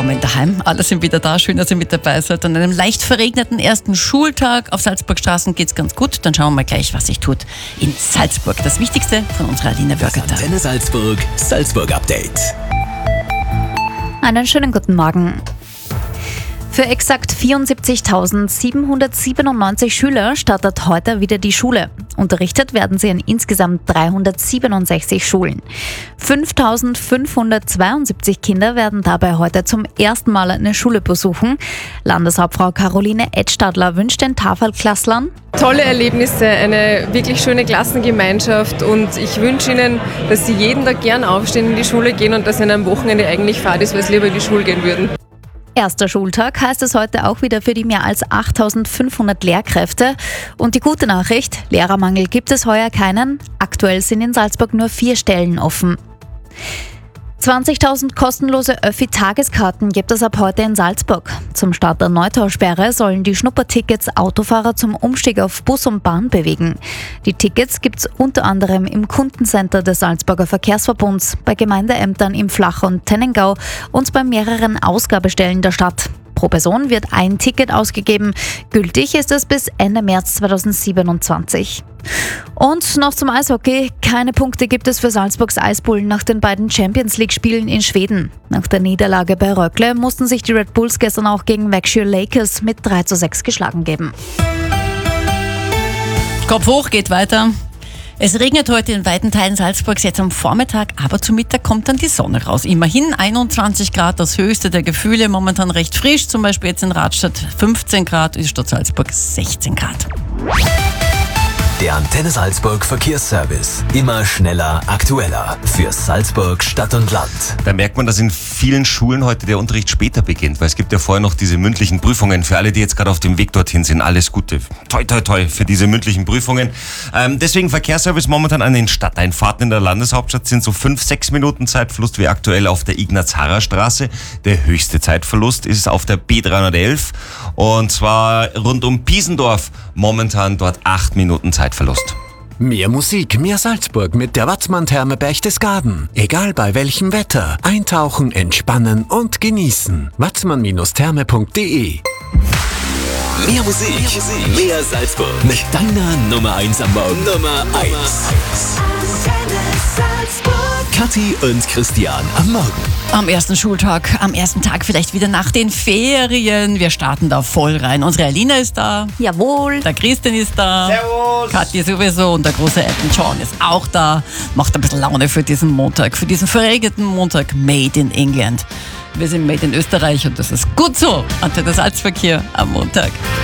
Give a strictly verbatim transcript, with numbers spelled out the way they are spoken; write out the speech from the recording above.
Willkommen daheim. Alle sind wieder da. Schön, dass ihr mit dabei seid. An einem leicht verregneten ersten Schultag auf Salzburgstraßen geht's ganz gut. Dann schauen wir mal gleich, was sich tut in Salzburg. Das Wichtigste von unserer Alina Wörgötter. Antenne Salzburg, Salzburg Update. Einen schönen guten Morgen. Für exakt vierundsiebzigtausendsiebenhundertsiebenundneunzig Schüler startet heute wieder die Schule. Unterrichtet werden sie an insgesamt dreihundertsiebenundsechzig Schulen. fünftausendfünfhundertzweiundsiebzig Kinder werden dabei heute zum ersten Mal eine Schule besuchen. Landeshauptfrau Caroline Edstadler wünscht den Tafelklasslern tolle Erlebnisse, eine wirklich schöne Klassengemeinschaft und ich wünsche Ihnen, dass Sie jeden Tag gern aufstehen, in die Schule gehen und dass Ihnen am Wochenende eigentlich fad ist, weil Sie lieber in die Schule gehen würden. Erster Schultag heißt es heute auch wieder für die mehr als achttausendfünfhundert Lehrkräfte. Und die gute Nachricht, Lehrermangel gibt es heuer keinen. Aktuell sind in Salzburg nur vier Stellen offen. zwanzigtausend kostenlose Öffi-Tageskarten gibt es ab heute in Salzburg. Zum Start der Neutaussperre sollen die Schnuppertickets Autofahrer zum Umstieg auf Bus und Bahn bewegen. Die Tickets gibt es unter anderem im Kundencenter des Salzburger Verkehrsverbunds, bei Gemeindeämtern im Flach- und Tennengau und bei mehreren Ausgabestellen der Stadt. Pro Person wird ein Ticket ausgegeben. Gültig ist es bis Ende März zweitausendsiebenundzwanzig. Und noch zum Eishockey. Keine Punkte gibt es für Salzburgs Eisbullen nach den beiden Champions-League-Spielen in Schweden. Nach der Niederlage bei Rögle mussten sich die Red Bulls gestern auch gegen Växjö Lakers mit drei zu sechs geschlagen geben. Kopf hoch, geht weiter. Es regnet heute in weiten Teilen Salzburgs jetzt am Vormittag, aber zu Mittag kommt dann die Sonne raus. Immerhin einundzwanzig Grad, das höchste der Gefühle, momentan recht frisch. Zum Beispiel jetzt in Radstadt fünfzehn Grad, in Stadt Salzburg sechzehn Grad. Der Antenne Salzburg Verkehrsservice. Immer schneller, aktueller. Für Salzburg, Stadt und Land. Da merkt man, dass in vielen Schulen heute der Unterricht später beginnt, weil es gibt ja vorher noch diese mündlichen Prüfungen. Für alle, die jetzt gerade auf dem Weg dorthin sind, alles Gute. Toi, toi, toi für diese mündlichen Prüfungen. Ähm, deswegen Verkehrsservice momentan an den Stadteinfahrten in der Landeshauptstadt sind so fünf, sechs Minuten Zeitverlust wie aktuell auf der Ignaz-Harrer-Straße. Der höchste Zeitverlust ist auf der B dreihundertelf und zwar rund um Piesendorf. Momentan dort acht Minuten Zeitverlust. Verlust. Mehr Musik, mehr Salzburg mit der Watzmann-Therme Berchtesgaden. Egal bei welchem Wetter. Eintauchen, entspannen und genießen. watzmann Therme punkt de Mehr Musik, mehr, Musik, mehr Salzburg. Mit deiner Nummer eins am Morgen. Nummer eins. Kathi und Christian am Morgen. Am ersten Schultag, am ersten Tag vielleicht wieder nach den Ferien. Wir starten da voll rein. Unsere Alina ist da. Jawohl. Der Christian ist da. Servus. Kathi sowieso und der große Elton John ist auch da. Macht ein bisschen Laune für diesen Montag, für diesen verregneten Montag. Made in England. Wir sind made in Österreich und das ist gut so. Antenne Salzburg hier am Montag.